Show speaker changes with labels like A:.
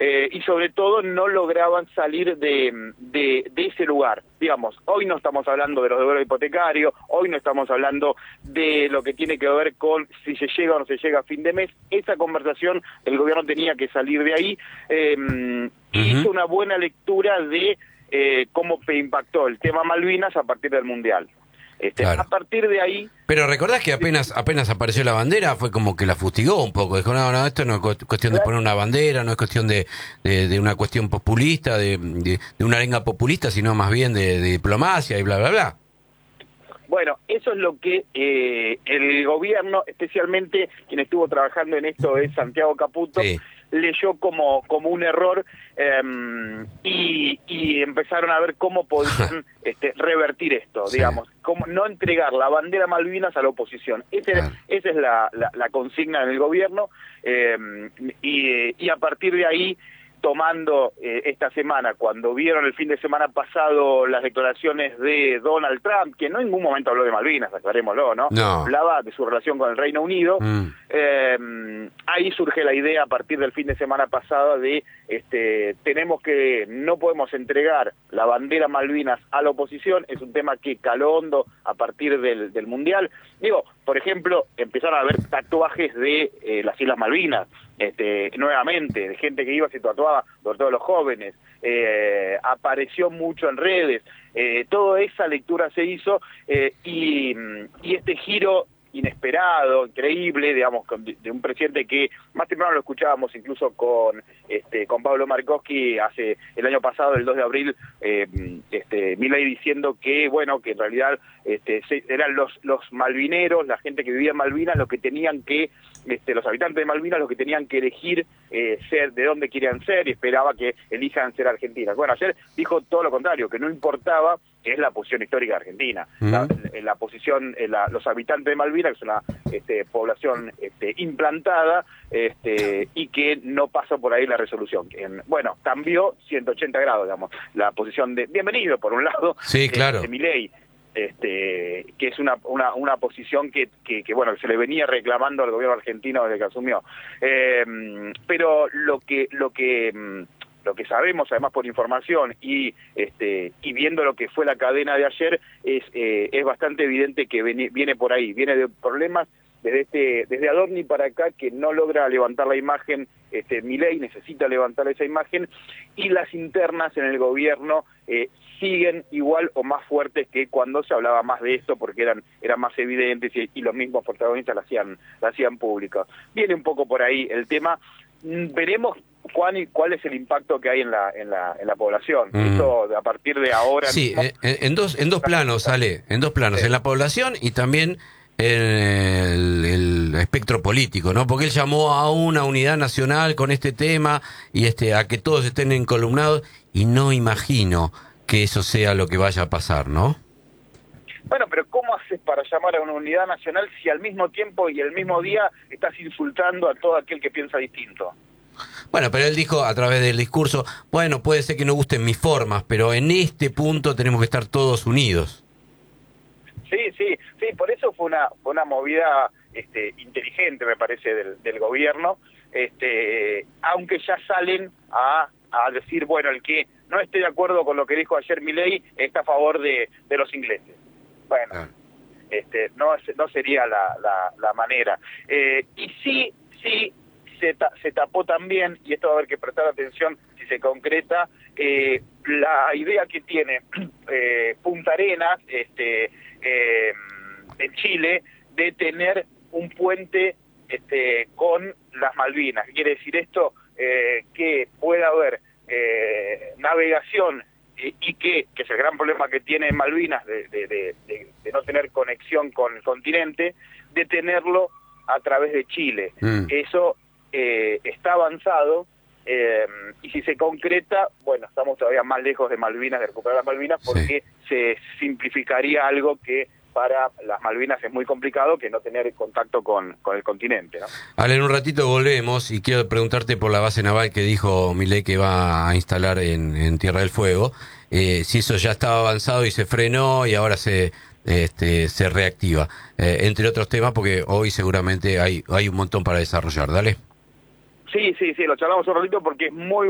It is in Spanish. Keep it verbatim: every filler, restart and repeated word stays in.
A: eh, y sobre todo no lograban salir de, de, de ese lugar. Digamos, hoy no estamos hablando de los deudores hipotecarios, hoy no estamos hablando de lo que tiene que ver con si se llega o no se llega a fin de mes. Esa conversación el gobierno tenía que salir de ahí, eh, uh-huh. hizo una buena lectura de eh, cómo impactó el tema Malvinas a partir del Mundial. Este, claro. A partir de ahí...
B: Pero recordás que apenas apenas apareció la bandera, fue como que la fustigó un poco. Dijo, no, no, esto no es cuestión de poner una bandera, no es cuestión de, de, de una cuestión populista, de, de, de una arenga populista, sino más bien de, de diplomacia y bla, bla, bla.
A: Bueno, eso es lo que eh, el gobierno, especialmente quien estuvo trabajando en esto es Santiago Caputo, sí. leyó como, como un error eh, y, y empezaron a ver cómo podían este, revertir esto, sí. digamos, cómo no entregar la bandera Malvinas a la oposición. Ese, claro. Esa es la, la, la consigna del gobierno eh, y, y a partir de ahí, tomando eh, esta semana, cuando vieron el fin de semana pasado las declaraciones de Donald Trump, que no en ningún momento habló de Malvinas, aclarémoslo, ¿no?
B: no.
A: Hablaba de su relación con el Reino Unido, mm. eh, ahí surge la idea a partir del fin de semana pasado de, este, tenemos que, no podemos entregar la bandera Malvinas a la oposición, es un tema que caló hondo a partir del, del Mundial. Digo, por ejemplo, empezaron a haber tatuajes de eh, las Islas Malvinas, este, nuevamente, de gente que iba, se tatuaba, sobre todo los jóvenes, eh, apareció mucho en redes, eh, toda esa lectura se hizo, eh, y, y este giro inesperado, increíble, digamos, de un presidente que más temprano lo escuchábamos incluso con este con Pablo Markowski hace el año pasado, el dos de abril, eh, este Milei diciendo que, bueno, que en realidad este eran los los malvineros, la gente que vivía en Malvinas, los que tenían que, este los habitantes de Malvinas, los que tenían que elegir eh, ser de dónde querían ser, y esperaba que elijan ser argentinas. Bueno, ayer dijo todo lo contrario, que no importaba, que es la posición histórica de Argentina, uh-huh. la, la posición, la, los habitantes de Malvinas, que es una este, población este, implantada, este, y que no pasó por ahí la resolución. En, bueno, cambió ciento ochenta grados, digamos, la posición de, bienvenido por un lado,
B: sí, claro.
A: de, de Milei, este, que es una, una, una posición que, que, que, bueno, que se le venía reclamando al gobierno argentino desde que asumió. Eh, pero lo que, lo que, lo que sabemos, además por información y este y viendo lo que fue la cadena de ayer, es eh, es bastante evidente que viene, viene por ahí, viene de problemas desde este desde Adorni para acá, que no logra levantar la imagen, este Milei necesita levantar esa imagen, y las internas en el gobierno eh, siguen igual o más fuertes que cuando se hablaba más de esto, porque eran eran más evidentes y, y los mismos protagonistas la hacían la hacían pública. Viene un poco por ahí el tema. Veremos cuál y cuál es el impacto que hay en la en la en la población. Mm. Esto a partir de ahora.
B: Sí, en, en dos en dos planos, Ale, en dos planos, sí. En la población y también en el, el espectro político, ¿no? Porque él llamó a una unidad nacional con este tema y este a que todos estén encolumnados, y no imagino que eso sea lo que vaya a pasar, ¿no?
A: Bueno, pero ¿cómo haces para llamar a una unidad nacional si al mismo tiempo y el mismo día estás insultando a todo aquel que piensa distinto?
B: Bueno, pero él dijo a través del discurso, bueno, puede ser que no gusten mis formas, pero en este punto tenemos que estar todos unidos.
A: Sí, sí, sí, por eso fue una fue una movida este, inteligente, me parece, del, del gobierno, este, aunque ya salen a, a decir, bueno, el que no esté de acuerdo con lo que dijo ayer Milei está a favor de, de los ingleses. Bueno, ah. este, no, no sería la, la, la manera. Eh, y sí, sí, se, ta, se tapó también, y esto va a haber que prestar atención si se concreta, eh, la idea que tiene eh, Punta Arenas, este, eh, en Chile, de tener un puente este, con las Malvinas. ¿Qué quiere decir esto? Eh, que pueda haber eh, navegación y que, que es el gran problema que tiene Malvinas de, de, de, de, de no tener conexión con el continente, de tenerlo a través de Chile. Mm. Eso eh, está avanzado, eh, y si se concreta, bueno, estamos todavía más lejos de Malvinas, de recuperar las Malvinas, porque sí. se simplificaría algo que para las Malvinas es muy complicado, que no tener contacto con, con el continente, ¿no?
B: Ale, en un ratito volvemos y quiero preguntarte por la base naval que dijo Milei que va a instalar en, en Tierra del Fuego, eh, si eso ya estaba avanzado y se frenó y ahora se este, se reactiva, eh, entre otros temas, porque hoy seguramente hay, hay un montón para desarrollar. Dale.
A: Sí, sí, sí, lo charlamos un ratito porque es muy